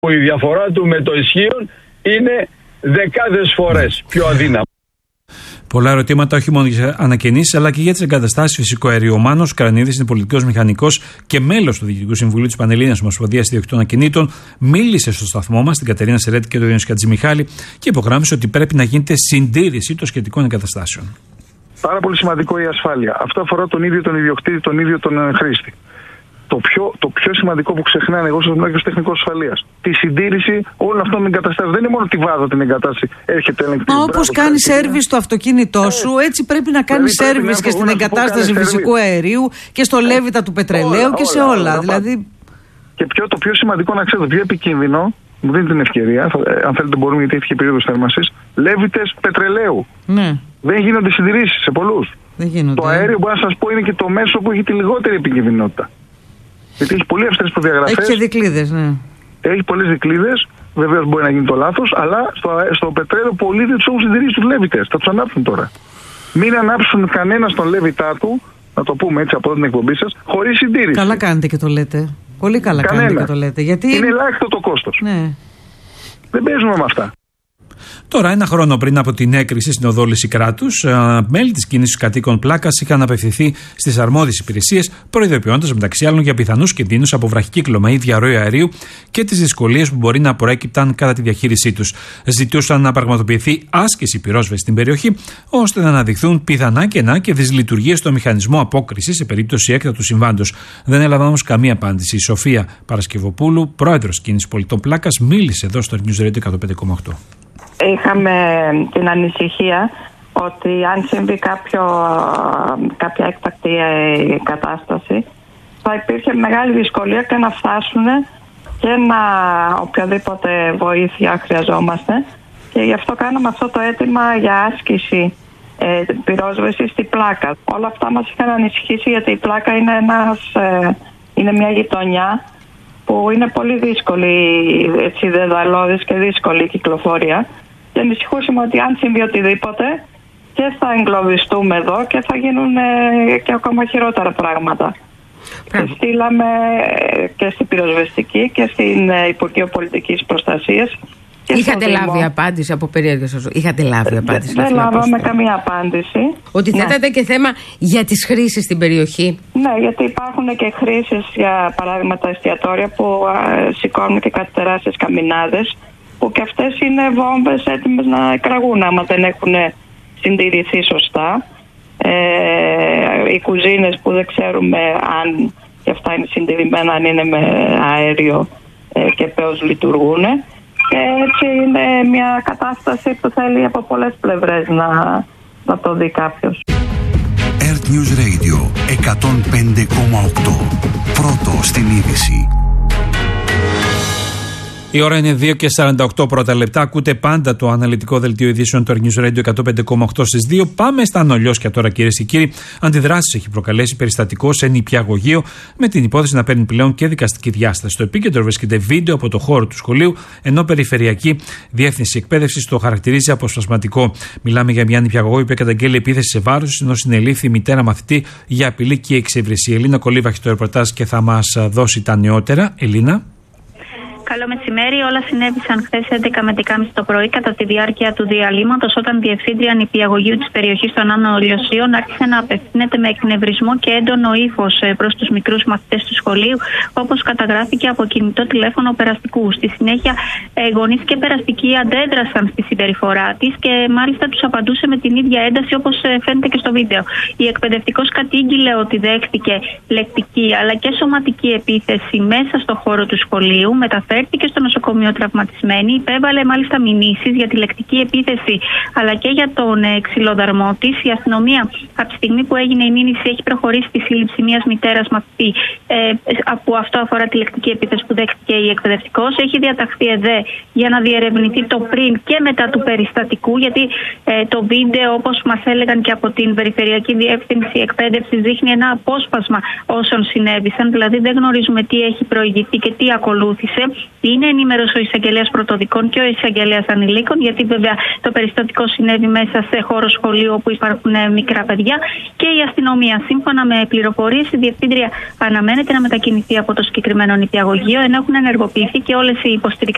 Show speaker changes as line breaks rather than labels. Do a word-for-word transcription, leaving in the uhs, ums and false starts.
Η διαφορά του με το ισχύον είναι δεκάδες φορές πιο αδύναμο.
Πολλά ερωτήματα όχι μόνο για ανακαινήσεις αλλά και για τις εγκαταστάσεις φυσικού αερίου. Ο Μάνος Κρανίδης είναι πολιτικός μηχανικός και μέλος του Διοικητικού Συμβουλίου της Πανελλήνιας Ομοσπονδίας Ιδιοκτητών Ακινήτων. Μίλησε στο σταθμό μας, την Κατερίνα Σερέτη και τον Γιάννη Χατζημιχάλη, και υπογράμμισε ότι πρέπει να γίνεται συντήρηση των σχετικών εγκαταστάσεων.
Πάρα πολύ σημαντικό η ασφάλεια. Αυτό αφορά τον ίδιο τον ιδιοκτήτη, τον ίδιο τον χρήστη. Το πιο, το πιο σημαντικό που ξεχνάνε, εγώ σας μιλάω και ως τεχνικός ασφαλείας, τη συντήρηση όλων αυτών των εγκαταστάσεων. Δεν είναι μόνο τη βάζω την εγκατάσταση, έρχεται ελεγκτή.
Μα όπως κάνει σέρβις στο αυτοκίνητό σου, έτσι πρέπει να κάνει δηλαδή, σέρβις και στην εγκατάσταση φυσικού αερίου και στο λέβητα του πετρελαίου όλα, και σε όλα. όλα, όλα δηλαδή...
Και πιο, το πιο σημαντικό να ξέρετε, το πιο επικίνδυνο, μου δίνει την ευκαιρία, αν θέλετε μπορούμε, γιατί έχει και περίοδος θέρμανσης, λέβητες πετρελαίου. Ναι. Δεν γίνονται συντηρήσεις σε πολλούς. Το αέριο, μπορώ να σας πω, είναι και το μέσο που έχει τη λιγότερη επικίνδυνοτητα. Γιατί έχει πολύ αυστηρές προδιαγραφές.
Έχει και δικλείδες, ναι.
Έχει πολλές δικλείδες. Βεβαίως μπορεί να γίνει το λάθος, αλλά στο, στο πετρέλαιο πολλοί δεν τους έχουν συντηρήσει τους λέβητες. Θα τους ανάψουν τώρα. Μην ανάψουν κανένα στον λέβητά του, να το πούμε έτσι από την εκπομπή σας, χωρίς συντήρηση.
Καλά κάνετε και το λέτε. Πολύ καλά κανένα. κάνετε και το λέτε. Γιατί...
Είναι ελάχιστο το κόστος.
Ναι.
Δεν παίζουμε με αυτά.
Τώρα, ένα χρόνο πριν από την έκρηξη στην οδό Λυσικράτους, μέλη της κίνησης κατοίκων Πλάκας είχαν απευθυνθεί στις αρμόδιες υπηρεσίες, προειδοποιώντας μεταξύ άλλων για πιθανούς κινδύνους από βραχικύκλωμα ή διαρροή αερίου και τις δυσκολίες που μπορεί να προέκυπταν κατά τη διαχείρισή τους. Ζητούσαν να πραγματοποιηθεί άσκηση πυρόσβεσης στην περιοχή, ώστε να αναδειχθούν πιθανά κενά και δυσλειτουργίες στο μηχανισμό απόκρισης σε περίπτωση έκτακτου συμβάντος. Δεν έλαβαν όμως καμία απάντηση. Η Σοφία Παρασκευοπούλου, πρόεδρος κίνησης πολιτών Πλάκας, μίλησε εδώ στο News Radio εκατόν πέντε κόμμα οκτώ.
Είχαμε την ανησυχία ότι αν συμβεί κάποιο, κάποια έκτακτη κατάσταση θα υπήρχε μεγάλη δυσκολία και να φτάσουν και να οποιαδήποτε βοήθεια χρειαζόμαστε, και γι' αυτό κάναμε αυτό το αίτημα για άσκηση ε, πυρόσβεση στη Πλάκα. Όλα αυτά μας είχαν ανησυχήσει, γιατί η Πλάκα είναι, ένας, ε, είναι μια γειτονιά που είναι πολύ δύσκολη, έτσι, δεδαλώδης και δύσκολη κυκλοφορία. Και ανησυχούσαμε ότι αν συμβεί οτιδήποτε και θα εγκλωβιστούμε εδώ και θα γίνουν και ακόμα χειρότερα πράγματα. Και στείλαμε και στην πυροσβεστική και στην Υπουργείο Πολιτικής Προστασίας.
Είχατε λάβει απάντηση από περίεργες όσο. Είχατε λάβει απάντηση.
Δεν λάβαμε καμία απάντηση.
Ότι θέτατε ναι. και θέμα για τις χρήσεις στην περιοχή.
Ναι, γιατί υπάρχουν και χρήσεις, για παράδειγμα τα εστιατόρια που α, σηκώνουν και κάτι τεράστιες καμινάδες, που και αυτές είναι βόμβες έτοιμες να εκραγούν άμα δεν έχουν συντηρηθεί σωστά. Ε, οι κουζίνες που δεν ξέρουμε αν και αυτά είναι συντηρημένα, αν είναι με αέριο ε, και πώς λειτουργούν. Και έτσι είναι μια κατάσταση που θέλει από πολλές πλευρές να, να το δει κάποιος.
Earth News Radio εκατόν πέντε κόμμα οκτώ. Πρώτο στην είδηση.
Η ώρα είναι δύο και σαράντα οκτώ πρώτα λεπτά. Ακούτε πάντα το αναλυτικό δελτίο ειδήσεων του Earth News Radio εκατόν πέντε κόμμα οκτώ στις δύο. Πάμε στα νολιόσκια τώρα, κυρίες και κύριοι. Αντιδράσεις έχει προκαλέσει περιστατικό σε νηπιαγωγείο, με την υπόθεση να παίρνει πλέον και δικαστική διάσταση. Στο επίκεντρο βρίσκεται βίντεο από το χώρο του σχολείου, ενώ Περιφερειακή Διεύθυνση Εκπαίδευσης το χαρακτηρίζει αποσπασματικό. Μιλάμε για μια νηπιαγωγό που καταγγέλει επίθεση σε βάρος, ενώ συνελήφθη η μητέρα μαθητή για απειλή και εξέβριση. Η Ελίνα Κολίβα έχει το ρεπορτάζ και θα μας δώσει τα νεότερα. Ελίνα.
Καλό μεσημέρι. Όλα συνέβησαν χθε έντεκα με δεκάμιση το πρωί, κατά τη διάρκεια του διαλύματος, όταν διευθύντρια νηπιαγωγείου της περιοχής των Άνω Ολιοσίων άρχισε να απευθύνεται με εκνευρισμό και έντονο ύφος προς τους μικρούς μαθητές του σχολείου, όπως καταγράφηκε από κινητό τηλέφωνο περαστικού. Στη συνέχεια, γονείς και περαστικοί αντέδρασαν στη συμπεριφορά της και μάλιστα τους απαντούσε με την ίδια ένταση όπως φαίνεται και στο βίντεο. Η εκπαιδευτικός κατήγγειλε ότι δέχτηκε λεκτική αλλά και σωματική επίθεση μέσα στο χώρο του σχολείου, μεταφέρθηκε και στο νοσοκομείο τραυματισμένη, υπέβαλε μάλιστα μηνύσεις για τη λεκτική επίθεση αλλά και για τον ε, ξυλοδαρμό της. Η αστυνομία, από τη στιγμή που έγινε η μήνυση, έχει προχωρήσει στη σύλληψη μιας μητέρας μαθητή, ε, που αυτό αφορά τη λεκτική επίθεση που δέχτηκε η εκπαιδευτικός. Έχει διαταχθεί ΕΔΕ για να διερευνηθεί το πριν και μετά του περιστατικού, γιατί ε, το βίντεο, όπως μας έλεγαν και από την Περιφερειακή Διεύθυνση Εκπαίδευσης, δείχνει ένα απόσπασμα όσων συνέβησαν, δηλαδή δεν γνωρίζουμε τι έχει προηγηθεί και τι ακολούθησε. Είναι ενήμερος ο εισαγγελέας πρωτοδικών και ο εισαγγελέας ανηλίκων, γιατί βέβαια το περιστατικό συνέβη μέσα σε χώρο σχολείου όπου υπάρχουν μικρά παιδιά, και η αστυνομία. Σύμφωνα με πληροφορίες, η διευθύντρια αναμένεται να μετακινηθεί από το συγκεκριμένο νηπιαγωγείο, ενώ έχουν ενεργοποιηθεί και όλες οι υποστηρικτικές